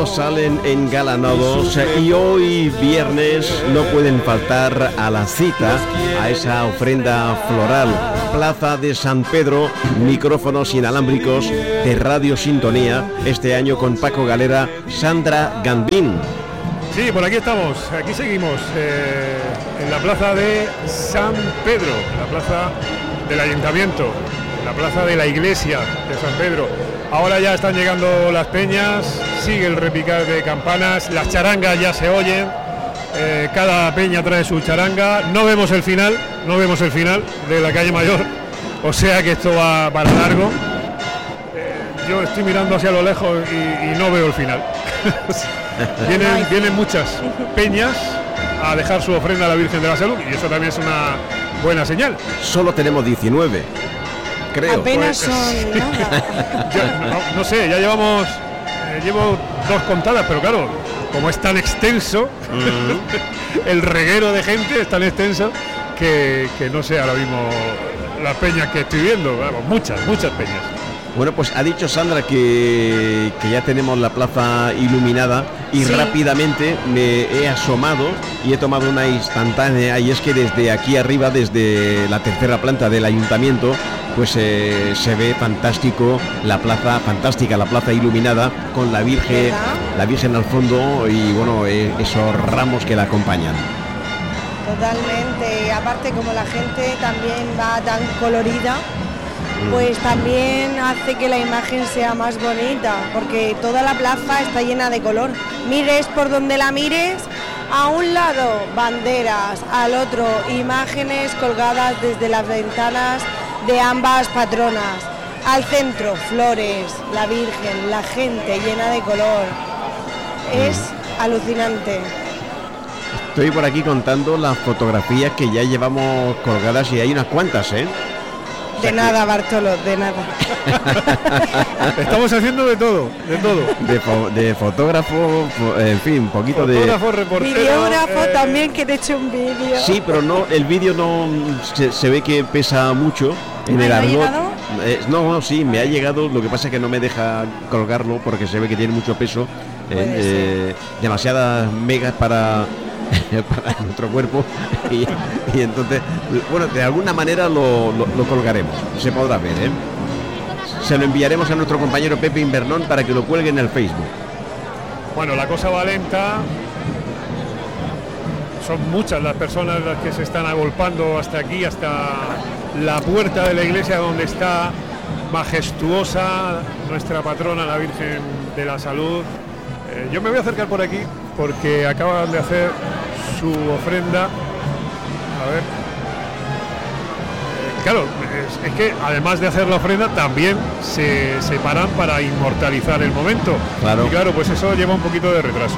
todos salen engalanados y hoy viernes no pueden faltar a la cita, a esa ofrenda floral. Plaza de San Pedro, micrófonos inalámbricos de Radio Sintonía, este año con Paco Galera, Sandra Gambín. Sí, por aquí estamos, aquí seguimos, en la plaza de San Pedro, en la plaza del Ayuntamiento, en la plaza de la iglesia de San Pedro. Ahora ya están llegando las peñas, sigue el repicar de campanas, las charangas ya se oyen, cada peña trae su charanga, no vemos el final de la calle Mayor, o sea que esto va para largo. Yo estoy mirando hacia lo lejos y no veo el final. Vienen muchas peñas a dejar su ofrenda a la Virgen de la Salud y eso también es una buena señal. Solo tenemos 19. Creo. Apenas son nada. No sé, ya llevo 2 contadas, pero claro, como es tan extenso, el reguero de gente es tan extenso que no sé ahora mismo las peñas que estoy viendo, vamos, muchas peñas. Bueno, pues ha dicho Sandra que ya tenemos la plaza iluminada y sí, rápidamente me he asomado y he tomado una instantánea, y es que desde aquí arriba, desde la tercera planta del ayuntamiento, pues se ve fantástico la plaza, fantástica la plaza iluminada con la Virgen al fondo y bueno, esos ramos que la acompañan. Totalmente, aparte como la gente también va tan colorida, pues también hace que la imagen sea más bonita, porque toda la plaza está llena de color. Mires por donde la mires, a un lado banderas, al otro imágenes colgadas desde las ventanas de ambas patronas, al centro flores, la Virgen, la gente llena de color. Es alucinante. Estoy por aquí contando las fotografías que ya llevamos colgadas y hay unas cuantas, ¿eh? De nada, Bartolo, de nada. Estamos haciendo de todo. De fotógrafo, en fin, un poquito fotógrafo, de... reportero. Videógrafo también, que te he hecho un vídeo. Sí, pero no, el vídeo no se ve que pesa mucho en el argot. No, sí, me ha llegado, lo que pasa es que no me deja colgarlo porque se ve que tiene mucho peso, demasiadas megas para nuestro cuerpo y entonces, bueno, de alguna manera lo colgaremos, se podrá ver, ¿eh? Se lo enviaremos a nuestro compañero Pepe Invernón para que lo cuelgue en el Facebook. Bueno, la cosa va lenta, son muchas las personas las que se están agolpando hasta aquí, hasta la puerta de la iglesia donde está majestuosa nuestra patrona, la Virgen de la Salud. Yo me voy a acercar por aquí porque acaban de hacer su ofrenda. A ver. Claro, es que además de hacer la ofrenda también se paran para inmortalizar el momento. Claro. Y claro, pues eso lleva un poquito de retraso.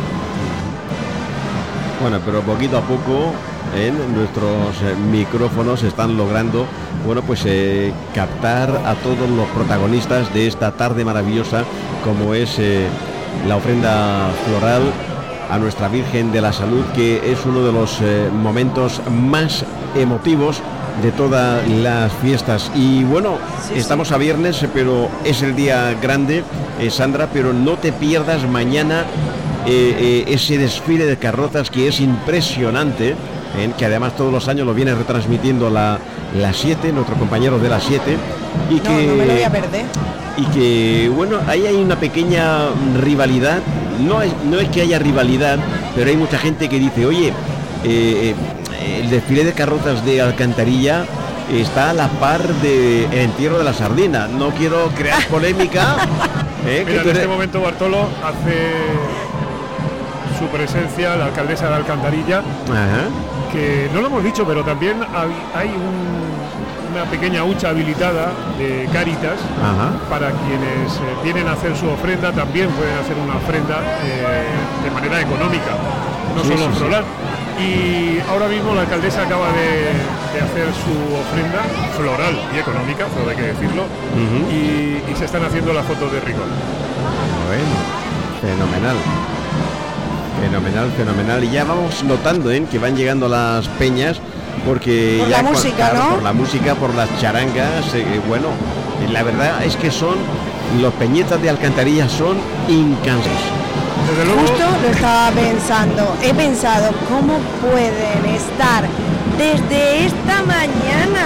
Bueno, pero poquito a poco nuestros micrófonos están logrando, bueno, pues captar a todos los protagonistas de esta tarde maravillosa, como es la ofrenda floral a nuestra Virgen de la Salud, que es uno de los momentos más emotivos de todas las fiestas. Y bueno, estamos a viernes, pero es el día grande, Sandra, pero no te pierdas mañana ese desfile de carrozas que es impresionante, que además todos los años lo viene retransmitiendo la 7, nuestro compañero de la 7, y no me lo voy a perder. Y que bueno, ahí hay una pequeña rivalidad, no es que haya rivalidad, pero hay mucha gente que dice, oye, el desfile de carrozas de Alcantarilla está a la par del entierro de la sardina. No quiero crear polémica. Mira, en este momento Bartolo hace su presencia la alcaldesa de Alcantarilla. Ajá. Que no lo hemos dicho, pero también hay una pequeña hucha habilitada de Cáritas. Ajá. Para quienes vienen a hacer su ofrenda, también pueden hacer una ofrenda de manera económica, no solo floral. Y ahora mismo la alcaldesa acaba de hacer su ofrenda floral y económica, todo hay que decirlo, y se están haciendo las fotos de rigor. Bueno, fenomenal. Y ya vamos notando que van llegando las peñas, porque por por la música, por las charangas, bueno, la verdad es que son los peñistas de Alcantarilla son incansables. Desde luego. Justo lo estaba pensando. He pensado, ¿cómo pueden estar desde esta mañana?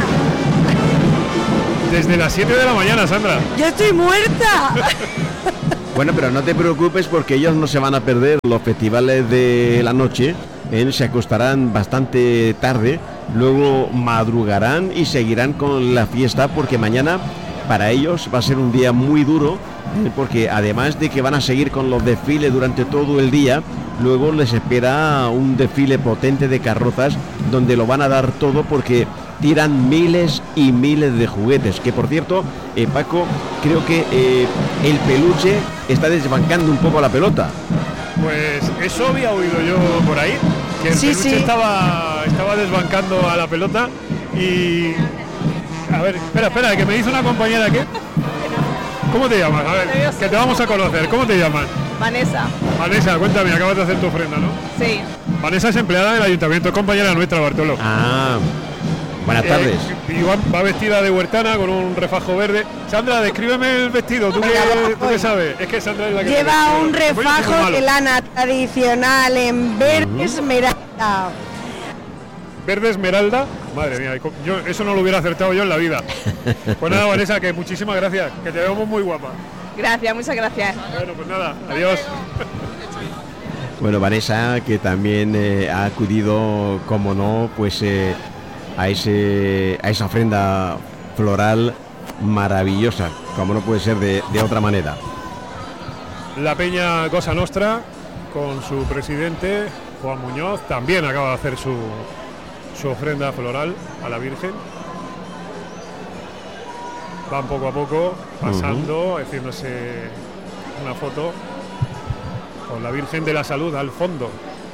Desde las 7 de la mañana, Sandra. ¡Yo estoy muerta! Bueno, pero no te preocupes porque ellos no se van a perder los festivales de la noche. Se acostarán bastante tarde, luego madrugarán y seguirán con la fiesta porque mañana para ellos va a ser un día muy duro, porque además de que van a seguir con los desfiles durante todo el día, luego les espera un desfile potente de carrozas donde lo van a dar todo porque tiran miles y miles de juguetes, que por cierto, Paco, creo que el peluche está desbancando un poco la pelota. Pues eso había oído yo por ahí, que el Sí, peluche sí. estaba desbancando a la pelota y... A ver, espera, que me dice una compañera que... ¿Cómo te llamas? A ver, que te vamos a conocer. ¿Cómo te llamas? Vanessa, Vanessa, cuéntame, acabas de hacer tu ofrenda, ¿no? sí. Vanessa es empleada del ayuntamiento, es compañera nuestra, Bartolo. Ah, buenas tardes. Y va vestida de huertana con un refajo verde. Sandra, descríbeme el vestido, ¿tú qué sabes? Es que Sandra es la que... Lleva un Pues yo soy muy refajo malo. de lana tradicional en verde esmeralda. Verde esmeralda, madre mía, yo eso no lo hubiera acertado yo en la vida. Pues nada, Vanessa, que muchísimas gracias, que te vemos muy guapa. Gracias, muchas gracias. Bueno, pues nada, adiós. Bueno, Vanessa, que también ha acudido, como no, pues a esa ofrenda floral maravillosa, como no puede ser de otra manera. La Peña Cosa Nostra, con su presidente, Juan Muñoz, también acaba de hacer su ofrenda floral a la Virgen. Van poco a poco pasando, haciéndose una foto con la Virgen de la Salud al fondo.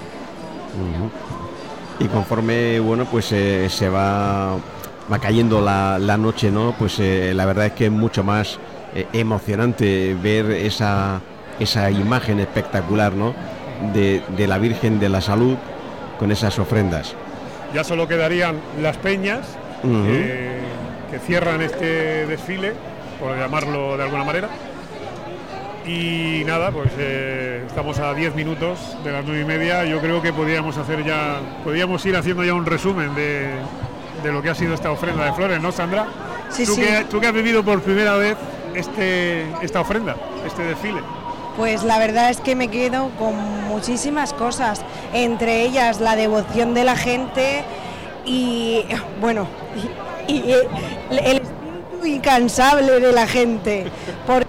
Y conforme, bueno, pues se va cayendo la noche, ¿no? Pues la verdad es que es mucho más emocionante ver esa imagen espectacular, ¿no? De la Virgen de la Salud con esas ofrendas. Ya solo quedarían las peñas que cierran este desfile, por llamarlo de alguna manera. Y nada, pues estamos a 10 minutos de las 9:30. Yo creo que podríamos ir haciendo ya un resumen de lo que ha sido esta ofrenda de flores, ¿no, Sandra? Sí, ¿Tú sí. tú que has vivido por primera vez esta ofrenda, este desfile? Pues la verdad es que me quedo con muchísimas cosas, entre ellas la devoción de la gente y, bueno, y el espíritu incansable de la gente. Porque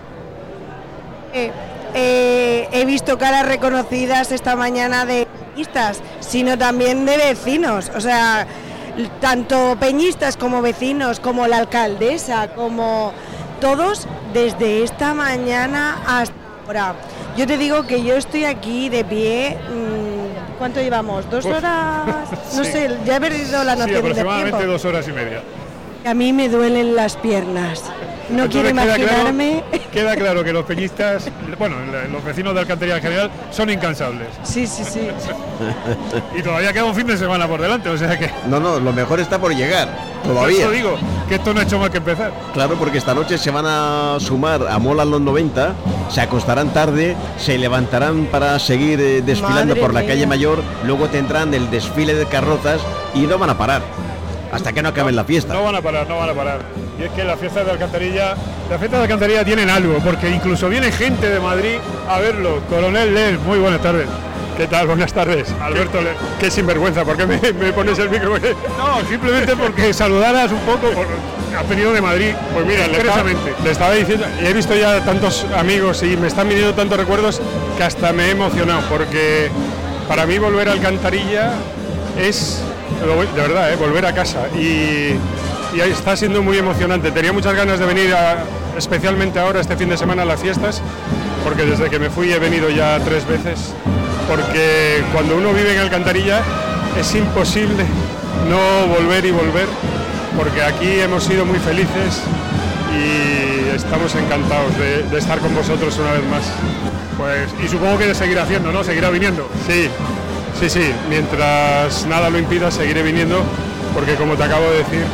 he visto caras reconocidas esta mañana de peñistas, sino también de vecinos, o sea, tanto peñistas como vecinos, como la alcaldesa, como todos desde esta mañana hasta ahora. Yo te digo que yo estoy aquí de pie. ¿Cuánto llevamos? ¿2 horas? No Sí. sé, ya he perdido la Sí, noción del aproximadamente tiempo. 2 horas y media. A mí me duelen las piernas. No quiero Entonces imaginarme. Queda claro que los peñistas, bueno, los vecinos de Alcantarilla en general, son incansables. Sí, sí, sí. Y todavía queda un fin de semana por delante, o sea que... No, lo mejor está por llegar, Por todavía. eso digo que esto no ha hecho más que empezar. Claro, porque esta noche se van a sumar a Mola los 90, se acostarán tarde, se levantarán para seguir desfilando Madre por la mía. calle Mayor, luego tendrán el desfile de carrozas y no van a parar hasta que no acaben la fiesta. No van a parar. Y es que las fiestas de Alcantarilla tienen algo, porque incluso viene gente de Madrid a verlo. Coronel Ler, muy buenas tardes. ¿Qué tal? Buenas tardes. Alberto Ler. Qué sinvergüenza, ¿por qué me pones el micro? No, simplemente porque saludaras un poco. Has venido de Madrid. Pues mira, expresamente. le estaba diciendo, y he visto ya tantos amigos y me están viniendo tantos recuerdos que hasta me he emocionado, porque para mí volver a Alcantarilla es, de verdad, volver a casa. Y ahí está siendo muy emocionante. Tenía muchas ganas de venir, especialmente ahora, este fin de semana, a las fiestas, porque desde que me fui he venido ya 3 veces, porque cuando uno vive en Alcantarilla es imposible no volver y volver, porque aquí hemos sido muy felices y estamos encantados de estar con vosotros una vez más. Pues, y supongo que seguirá haciendo, ¿no? Seguirá viniendo. Sí, mientras nada lo impida seguiré viniendo, porque como te acabo de decir,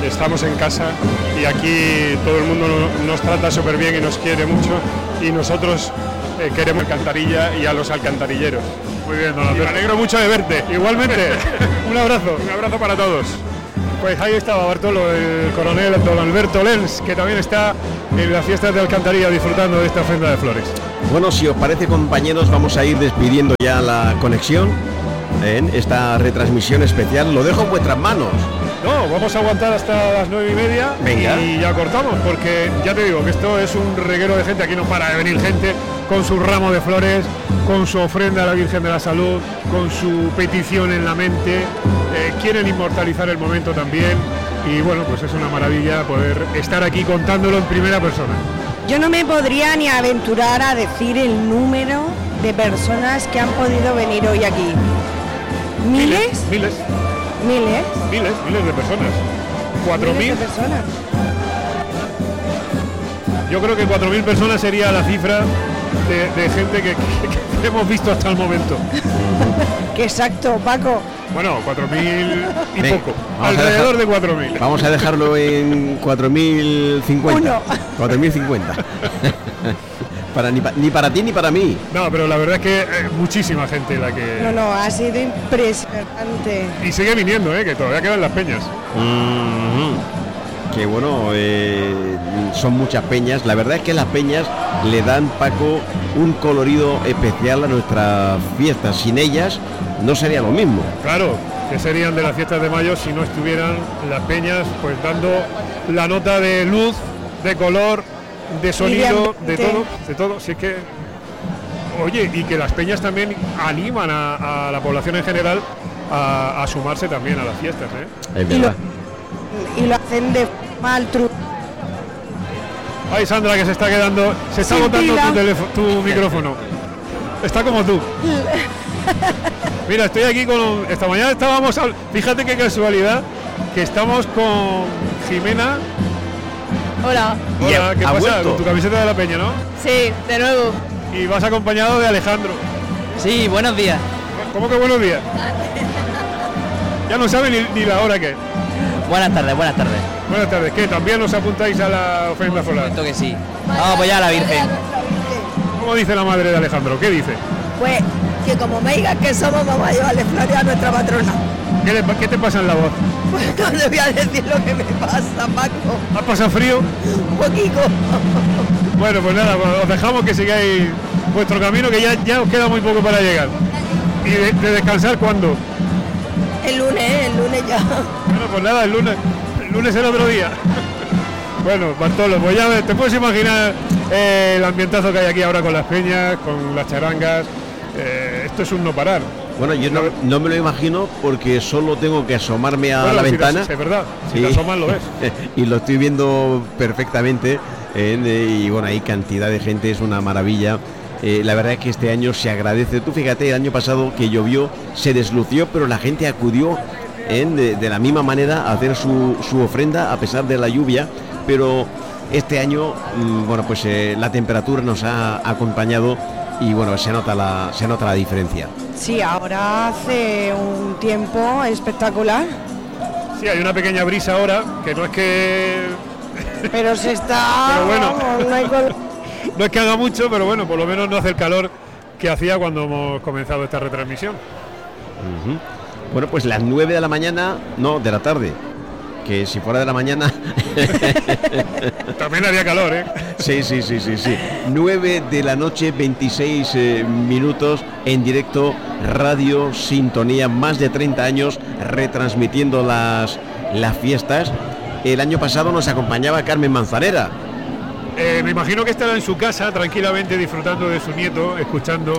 estamos en casa y aquí todo el mundo nos trata súper bien y nos quiere mucho, y nosotros queremos Alcantarilla y a los alcantarilleros. Muy bien, don Alberto. Me alegro mucho de verte. Igualmente, un abrazo. Un abrazo para todos. Pues ahí estaba Bartolo, el coronel don Alberto Lens, que también está en las fiestas de Alcantarilla disfrutando de esta ofrenda de flores. Bueno, si os parece, compañeros, vamos a ir despidiendo ya la conexión en esta retransmisión especial. Lo dejo en vuestras manos. No, vamos a aguantar hasta las 9:30. Venga. Y ya cortamos, porque ya te digo que esto es un reguero de gente. Aquí no para de venir gente con su ramo de flores, con su ofrenda a la Virgen de la Salud, con su petición en la mente. Quieren inmortalizar el momento también, y bueno, pues es una maravilla poder estar aquí contándolo en primera persona. Yo no me podría ni aventurar a decir el número de personas que han podido venir hoy aquí. ¿Miles? Miles de personas. 4.000. Miles de personas. Yo creo que 4.000 personas sería la cifra de gente que hemos visto hasta el momento. Qué exacto, Paco. Bueno, 4.000 y Venga, poco. vamos a Alrededor dejar- de 4.000. Vamos a dejarlo en 4.050. Uno. 4.050. Ni para ti ni para mí. No, pero la verdad es que muchísima gente la que... No, ha sido impresionante. Y sigue viniendo, que todavía quedan las peñas. Que bueno, son muchas peñas. La verdad es que las peñas le dan, Paco, un colorido especial a nuestras fiestas. Sin ellas no sería lo mismo. Claro, que serían de las fiestas de mayo si no estuvieran las peñas pues dando la nota de luz, de color, de sonido, de todo. Si es que, oye, y que las peñas también animan a la población en general a sumarse también a las fiestas, Es verdad. Y lo hacen de mal truco. Ay, Sandra, que se está Sin botando pila. tu micrófono. Está como tú. Mira, estoy aquí esta mañana estábamos, fíjate qué casualidad, que estamos con Jimena. Hola. Hola, ¿qué ha pasa? vuelto. Con tu camiseta de la Peña, ¿no? Sí, de nuevo. Y vas acompañado de Alejandro. Sí, buenos días. ¿Cómo que buenos días? Ya no sabe ni la hora que es. Buenas tardes, buenas tardes. Buenas tardes, ¿qué? ¿También os apuntáis a la ofrenda floral? Cuento que sí. Vamos a apoyar a la Virgen. ¿Cómo dice la madre de Alejandro? ¿Qué dice? Pues que como me digas que somos, vamos a llevarle flores a nuestra patrona. ¿Qué te pasa en la voz? Pues no le voy a decir lo que me pasa, Paco. ¿Has pasado frío? Un poquito. Bueno, pues nada, os dejamos que sigáis vuestro camino, que ya os queda muy poco para llegar. ¿Y de descansar cuándo? El lunes ya. Bueno, pues nada, el lunes el otro día. Bueno, Bartolo, pues ya te puedes imaginar el ambientazo que hay aquí ahora con las peñas, con las charangas. Esto es un no parar. Bueno, yo no me lo imagino porque solo tengo que asomarme a Bueno, la si ventana. es verdad, si Sí. te asomas lo ves. Y lo estoy viendo perfectamente. Y bueno, hay cantidad de gente, es una maravilla. La verdad es que este año se agradece. Tú fíjate, el año pasado que llovió, se deslució, pero la gente acudió de la misma manera a hacer su ofrenda a pesar de la lluvia. Pero este año, bueno, pues la temperatura nos ha acompañado y bueno, se nota la diferencia. Sí, ahora hace un tiempo espectacular, Sí, hay una pequeña brisa ahora, que no es que pero se está... Pero bueno. vamos, no hay col- no es que haga mucho, pero bueno, por lo menos no hace el calor que hacía cuando hemos comenzado esta retransmisión. Ujú. Bueno, pues las 9 de la mañana, no, de la tarde, que si fuera de la mañana... También haría calor, ¿eh? Sí. 9 de la noche, 26 minutos en directo, Radio Sintonía, más de 30 años retransmitiendo las fiestas. El año pasado nos acompañaba Carmen Manzanera. Me imagino que estará en su casa tranquilamente disfrutando de su nieto, escuchando.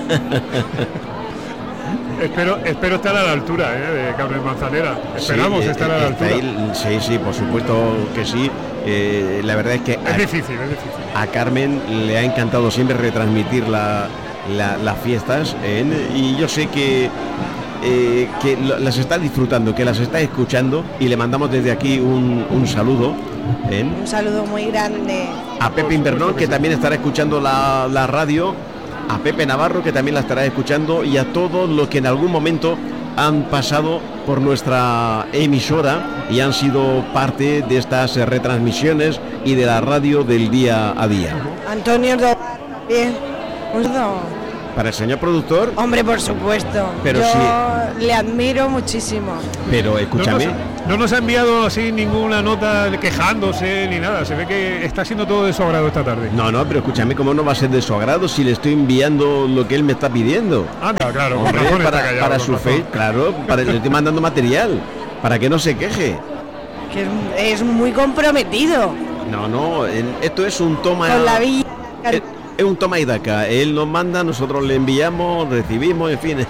Espero estar a la altura de Carmen Manzanera. Esperamos Sí, estar a la está altura. ahí, sí, por supuesto que sí. La verdad es que Es difícil. a Carmen le ha encantado siempre retransmitir las fiestas y yo sé que las está disfrutando, que las está escuchando y le mandamos desde aquí un saludo Un saludo muy grande. a Pepe Invernón, que también estará escuchando la radio, a Pepe Navarro, que también la estará escuchando, y a todos los que en algún momento han pasado por nuestra emisora y han sido parte de estas retransmisiones y de la radio del día a día. Antonio, bien. Para el señor productor. Hombre, por supuesto. Pero yo sí. Le admiro muchísimo. Pero escúchame. No nos ha enviado así ninguna nota quejándose ni nada. Se ve que está siendo todo de su agrado esta tarde. No, pero escúchame, ¿cómo no va a ser de su agrado si le estoy enviando lo que él me está pidiendo? Anda, claro, hombre, con razón está callado, para con su razón. fe, claro, le estoy mandando material, para que no se queje. Que es muy comprometido. No, esto es un toma. Con la villa. Es un toma y daca. Él nos manda, nosotros le enviamos, recibimos, en fin.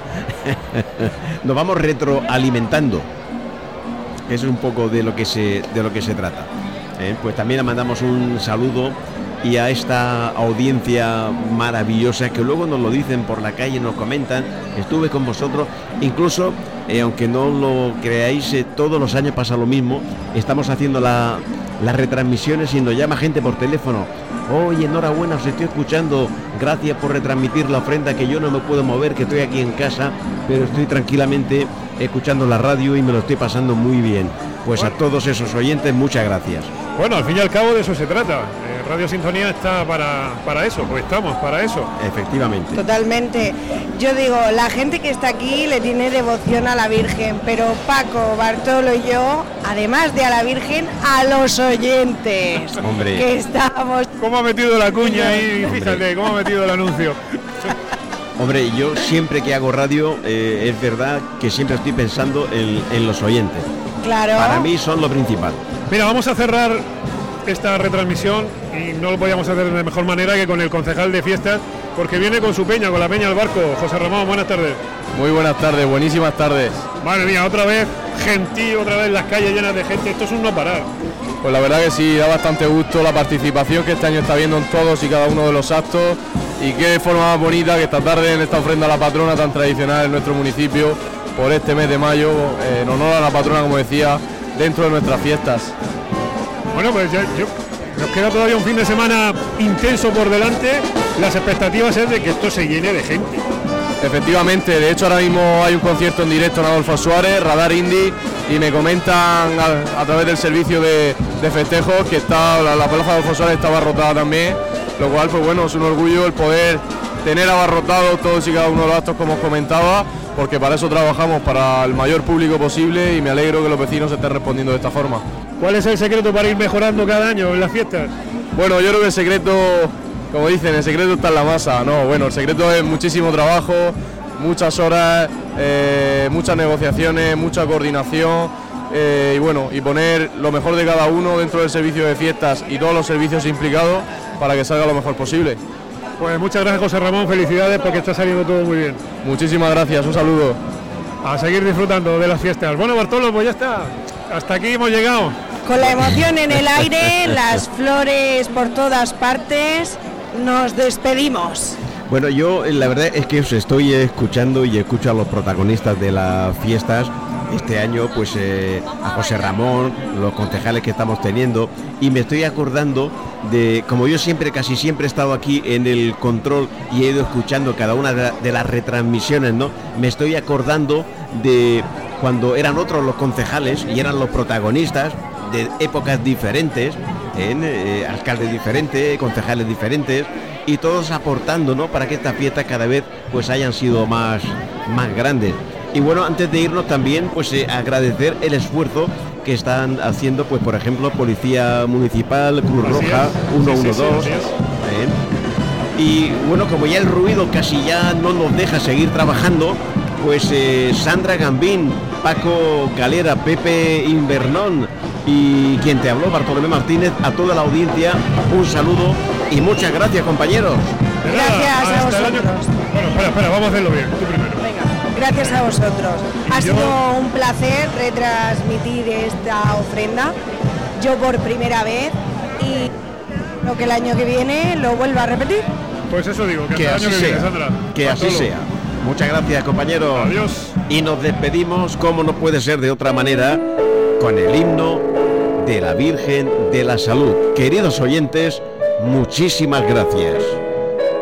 Nos vamos retroalimentando. Eso es un poco de lo que se trata. Pues también le mandamos un saludo y a esta audiencia maravillosa que luego nos lo dicen por la calle, nos comentan. Estuve con vosotros, incluso, aunque no lo creáis, todos los años pasa lo mismo. Estamos haciendo las retransmisiones y nos llama gente por teléfono. Oye, enhorabuena, os estoy escuchando, gracias por retransmitir la ofrenda, que yo no me puedo mover, que estoy aquí en casa, pero estoy tranquilamente escuchando la radio y me lo estoy pasando muy bien. Pues bueno, a todos esos oyentes, muchas gracias. Bueno, al fin y al cabo de eso se trata. Radio Sintonía está para eso, pues estamos para eso. Efectivamente. Totalmente. Yo digo, la gente que está aquí le tiene devoción a la Virgen, pero Paco, Bartolo y yo, además de a la Virgen, a los oyentes. Hombre. Que estamos... ¿Cómo ha metido la cuña ahí? Fíjate, cómo ha metido el anuncio. Hombre, yo siempre que hago radio, es verdad que siempre estoy pensando en los oyentes. Claro. Para mí son lo principal. Mira, vamos a cerrar esta retransmisión y no lo podíamos hacer de mejor manera que con el concejal de fiestas, porque viene con su peña, con la peña al barco. José Ramón, buenas tardes. Muy buenas tardes, buenísimas tardes. Madre mía, otra vez gentío, otra vez las calles llenas de gente, esto es un no parar. Pues la verdad que sí, da bastante gusto la participación que este año está habiendo en todos y cada uno de los actos, y qué forma más bonita que esta tarde en esta ofrenda a la patrona tan tradicional en nuestro municipio por este mes de mayo, en honor a la patrona, como decía, dentro de nuestras fiestas. Bueno, pues nos queda todavía un fin de semana intenso por delante. Las expectativas es de que esto se llene de gente. Efectivamente, de hecho ahora mismo hay un concierto en directo en Adolfo Suárez, Radar Indie, y me comentan a través del servicio de festejos que está la plaza de Adolfo Suárez está abarrotada también, lo cual pues bueno, es un orgullo el poder tener abarrotados todos y cada uno de los actos, como os comentaba, porque para eso trabajamos, para el mayor público posible, y me alegro que los vecinos estén respondiendo de esta forma. ¿Cuál es el secreto para ir mejorando cada año en las fiestas? Bueno, yo creo que el secreto, como dicen, el secreto está en la masa. No, bueno, el secreto es muchísimo trabajo, muchas horas, muchas negociaciones, mucha coordinación, y bueno, y poner lo mejor de cada uno dentro del servicio de fiestas y todos los servicios implicados para que salga lo mejor posible. Pues muchas gracias, José Ramón, felicidades porque está saliendo todo muy bien. Muchísimas gracias, un saludo. A seguir disfrutando de las fiestas. Bueno, Bartolo, pues ya está, hasta aquí hemos llegado. Con la emoción en el aire, las flores por todas partes, nos despedimos. Bueno, yo la verdad es que os estoy escuchando y escucho a los protagonistas de las fiestas. Este año pues a José Ramón, los concejales que estamos teniendo, y me estoy acordando de, como yo casi siempre he estado aquí en el control y he ido escuchando cada una de las retransmisiones, ¿no? Me estoy acordando de cuando eran otros los concejales y eran los protagonistas de épocas diferentes, alcaldes diferentes, concejales diferentes, y todos aportando, ¿no?, para que estas fiestas cada vez pues hayan sido más grandes. Y bueno, antes de irnos también pues agradecer el esfuerzo que están haciendo, pues por ejemplo, Policía Municipal, Cruz Roja, 112. Y bueno, como ya el ruido casi ya no nos deja seguir trabajando, pues Sandra Gambín, Paco Galera, Pepe Invernón y quien te habló, Bartolomé Martínez, a toda la audiencia, un saludo y muchas gracias, compañeros. Gracias a vosotros. Bueno, espera, vamos a hacerlo bien, tú primero. Venga, gracias a vosotros. Ha sido un placer retransmitir esta ofrenda, yo por primera vez, y lo que el año que viene lo vuelva a repetir. Pues eso digo, que así sea, Sandra. Que así sea. Muchas gracias, compañeros. Adiós. Y nos despedimos, como no puede ser de otra manera, con el himno de la Virgen de la Salud. Queridos oyentes, muchísimas gracias.